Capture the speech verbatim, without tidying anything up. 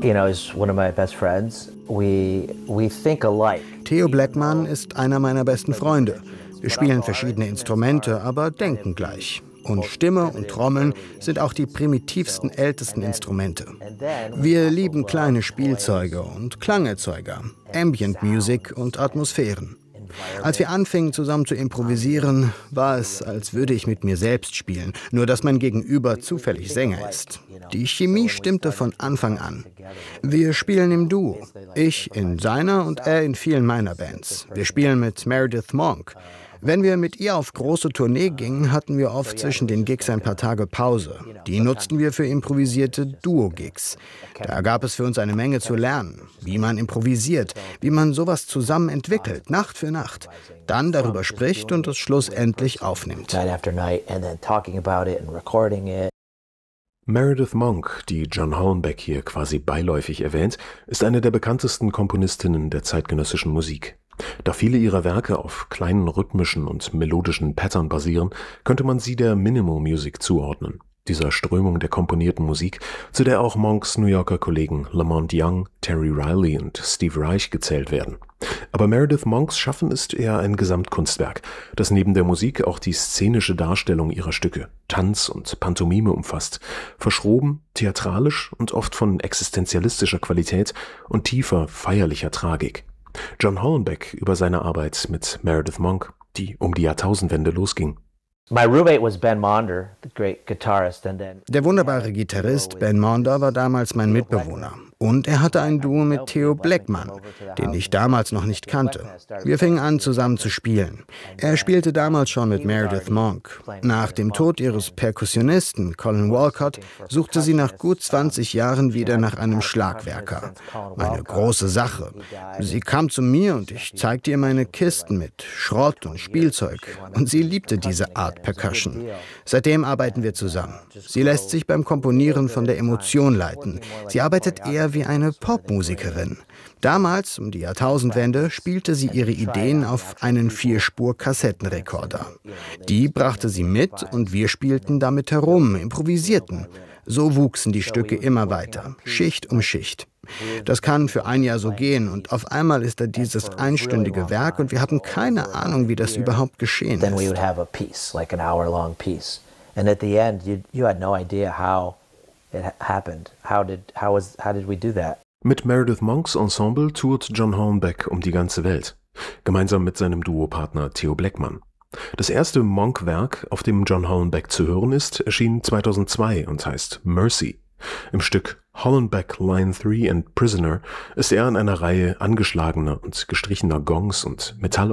you know, is one of my best friends. We, we think alike. Theo Blackman ist einer meiner besten Freunde. Wir spielen verschiedene Instrumente, aber denken gleich. Und Stimme und Trommeln sind auch die primitivsten, ältesten Instrumente. Wir lieben kleine Spielzeuge und Klangerzeuger, Ambient Music und Atmosphären. Als wir anfingen, zusammen zu improvisieren, war es, als würde ich mit mir selbst spielen, nur dass mein Gegenüber zufällig Sänger ist. Die Chemie stimmte von Anfang an. Wir spielen im Duo. Ich in seiner und er in vielen meiner Bands. Wir spielen mit Meredith Monk. Wenn wir mit ihr auf große Tournee gingen, hatten wir oft zwischen den Gigs ein paar Tage Pause. Die nutzten wir für improvisierte Duo-Gigs. Da gab es für uns eine Menge zu lernen. Wie man improvisiert, wie man sowas zusammen entwickelt, Nacht für Nacht. Dann darüber spricht und es schlussendlich aufnimmt. Meredith Monk, die John Hornbeck hier quasi beiläufig erwähnt, ist eine der bekanntesten Komponistinnen der zeitgenössischen Musik. Da viele ihrer Werke auf kleinen rhythmischen und melodischen Pattern basieren, könnte man sie der Minimal Music zuordnen, dieser Strömung der komponierten Musik, zu der auch Monks New Yorker Kollegen Lamont Young, Terry Riley und Steve Reich gezählt werden. Aber Meredith Monks Schaffen ist eher ein Gesamtkunstwerk, das neben der Musik auch die szenische Darstellung ihrer Stücke, Tanz und Pantomime umfasst, verschroben, theatralisch und oft von existenzialistischer Qualität und tiefer, feierlicher Tragik. John Hornbeck über seine Arbeit mit Meredith Monk, die um die Jahrtausendwende losging. My roommate was Ben Monder, the great guitarist, and then Der wunderbare Gitarrist Ben Monder war damals mein Mitbewohner. Und er hatte ein Duo mit Theo Blackman, den ich damals noch nicht kannte. Wir fingen an, zusammen zu spielen. Er spielte damals schon mit Meredith Monk. Nach dem Tod ihres Perkussionisten Colin Walcott suchte sie nach gut zwanzig Jahren wieder nach einem Schlagwerker. Eine große Sache. Sie kam zu mir und ich zeigte ihr meine Kisten mit Schrott und Spielzeug. Und sie liebte diese Art Percussion. Seitdem arbeiten wir zusammen. Sie lässt sich beim Komponieren von der Emotion leiten. Sie arbeitet eher wie eine Popmusikerin. Damals, um die Jahrtausendwende, spielte sie ihre Ideen auf einen Vierspur-Kassettenrekorder. Die brachte sie mit und wir spielten damit herum, improvisierten. So wuchsen die Stücke immer weiter, Schicht um Schicht. Das kann für ein Jahr so gehen und auf einmal ist da dieses einstündige Werk und wir hatten keine Ahnung, wie das überhaupt geschehen ist. Mit Meredith Monks Ensemble tourt John Hornbeck um die ganze Welt, gemeinsam mit seinem Duopartner Theo Blackman. Das erste Monk-Werk, auf dem John Hornbeck zu hören ist, erschien zweitausendzwei und heißt Mercy. Im Stück Hornbeck Line drei and Prisoner ist er an einer Reihe angeschlagener und gestrichener Gongs und Metall